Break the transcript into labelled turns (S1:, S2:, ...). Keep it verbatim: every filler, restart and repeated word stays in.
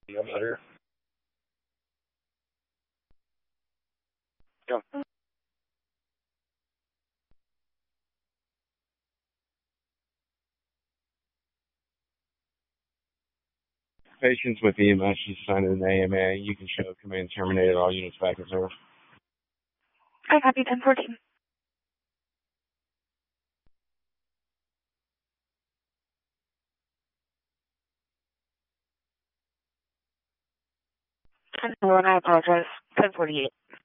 S1: No matter. Yeah. Patients with E M S, you sign an A M A. You can show command terminated all units back in service.
S2: I copy ten fourteen. ten one, I apologize. ten forty-eight.